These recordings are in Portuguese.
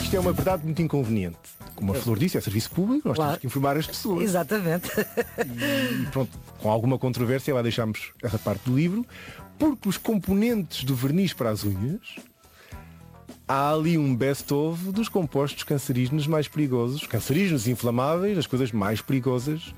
Isto é uma verdade muito inconveniente. Como a Flor disse, é serviço público, nós temos que informar as pessoas. Exatamente. E pronto, com alguma controvérsia lá deixámos essa parte do livro, porque os componentes do verniz para as unhas, há ali um best-of dos compostos cancerígenos mais perigosos, cancerígenos inflamáveis, as coisas mais perigosas.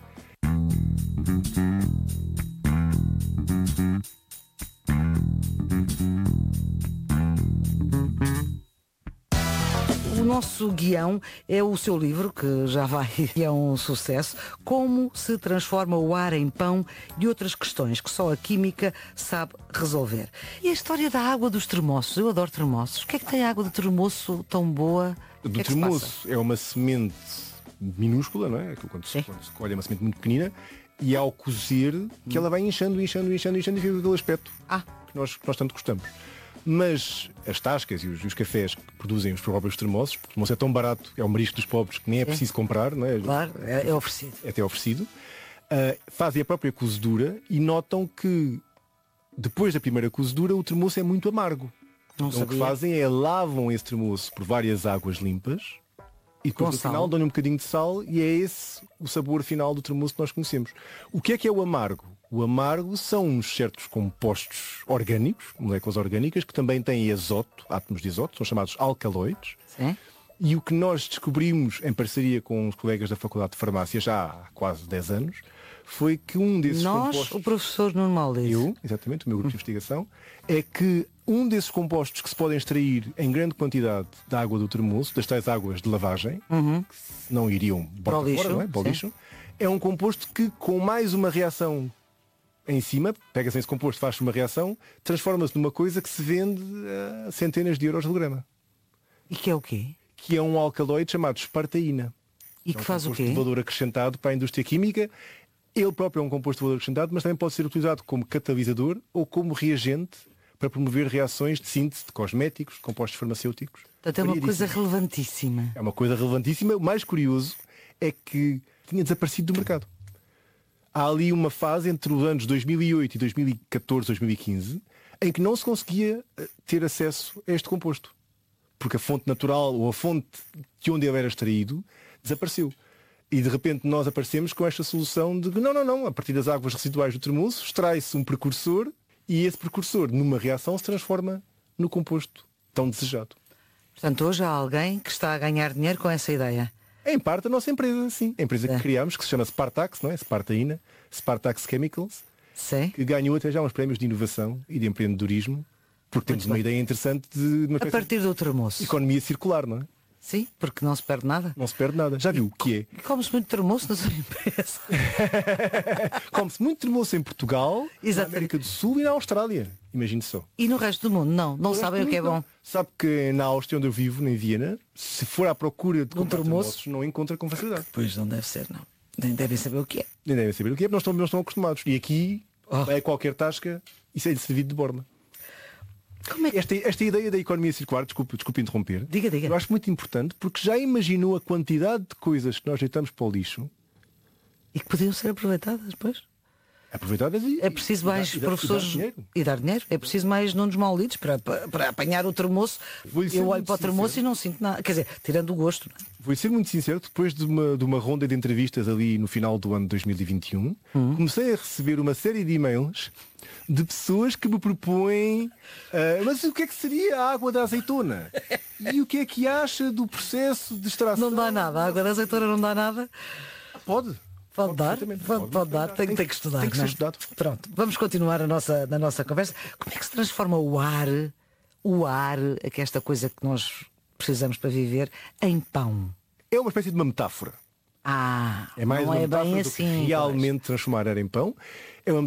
O nosso guião é o seu livro, que já vai e é um sucesso, Como se transforma o ar em pão e outras questões que só a química sabe resolver. E a história da água dos termossos, eu adoro termossos. O que é que tem a água de termoço tão boa? Do que é que se termoço é uma semente minúscula, não é? Quando se colhe é uma semente muito pequenina, e ao cozer que ela vai inchando e fica com aquele aspecto que nós tanto gostamos. Mas as tascas e os cafés que produzem os próprios termossos, porque o termoço é tão barato, é o marisco dos pobres que nem é preciso comprar, não é? Claro, é oferecido. É até oferecido. Fazem a própria cozedura e notam que depois da primeira cozedura o termoço é muito amargo. Não Então o que sabia. fazem é lavam esse termoço por várias águas limpas e depois Com no sal. final dão-lhe um bocadinho de sal e é esse o sabor final do termoço que nós conhecemos. O que é o amargo? O amargo são uns certos compostos orgânicos, moléculas orgânicas, que também têm azoto, átomos de azoto, são chamados alcaloides. Sim. E o que nós descobrimos em parceria com os colegas da Faculdade de Farmácia já há quase 10 anos, foi que um desses Nós, compostos... o professor Nuno Maldito. Eu, exatamente, o meu grupo de investigação, é que um desses compostos que se podem extrair em grande quantidade da água do termoço, das tais águas de lavagem, que não iriam Para o fora, lixo, não é? Para o sim. lixo, é um composto que, com mais uma reação em cima, pega-se esse composto, faz uma reação, transforma-se numa coisa que se vende a centenas de euros de grama, E que é o quê? que é um alcaloide chamado espartaína. E que faz o Composto quê? de valor acrescentado para a indústria química. Ele próprio é um composto de valor acrescentado, mas também pode ser utilizado como catalisador ou como reagente para promover reações de síntese de cosméticos, de compostos farmacêuticos. Portanto, é uma coisa Variadíssimo. relevantíssima. É uma coisa relevantíssima. O mais curioso é que tinha desaparecido do mercado. Há ali uma fase entre os anos 2008 e 2014, 2015, em que não se conseguia ter acesso a este composto. Porque a fonte natural ou a fonte de onde ele era extraído desapareceu. E de repente nós aparecemos com esta solução de que não, a partir das águas residuais do termoço extrai-se um precursor e esse precursor, numa reação, se transforma no composto tão desejado. Portanto, hoje há alguém que está a ganhar dinheiro com essa ideia. Em parte a nossa empresa, sim. A empresa que criámos, que se chama Spartax, não é? Spartaína, Spartax Chemicals, Sim. que ganhou até já uns prémios de inovação e de empreendedorismo, porque temos uma ideia interessante de uma A espécie partir do termoço. de economia circular, não é? Sim, porque não se perde nada. Não se perde nada. Já viu o que é? E come-se muito termoço na sua empresa. Come-se muito termoço em Portugal, na Exatamente. América do Sul e na Austrália. Imagine só. E no resto do mundo, não sabem o que é bom. Sabe que na Áustria, onde eu vivo, em Viena, se for à procura de comprar termoço? termossos, não encontra com facilidade. Pois não deve ser, não. Nem devem saber o que é. Nem devem saber o que é, porque não estão acostumados. E aqui, vai a qualquer tasca e é servido de borma. Como é que... Esta ideia da economia circular, desculpe interromper, Diga. eu acho muito importante, porque já imaginou a quantidade de coisas que nós deitamos para o lixo, E que podiam ser aproveitadas depois. aproveitadas e... É preciso mais professores e dar dinheiro. e dar dinheiro. É preciso mais Nunos Malditos para apanhar o termoço. Vou-lhe ser Eu olho muito para o termoço sincero. e não sinto nada. Quer dizer, tirando o gosto. Vou ser muito sincero, depois de uma ronda de entrevistas ali no final do ano de 2021, comecei a receber uma série de e-mails de pessoas que me propõem mas o que é que seria a água da azeitona? E o que é que acha do processo de extração? Não dá nada. A água da azeitona não dá nada. Pode. Pode dar, perfeitamente. pode dar, tem que estudar. Tem que não ser é? estudado. Pronto, vamos continuar na nossa conversa. Como é que se transforma o ar, que é esta coisa que nós precisamos para viver, em pão? É uma espécie de uma metáfora. É mais não uma é metáfora bem do que assim. realmente transformar era em pão. É uma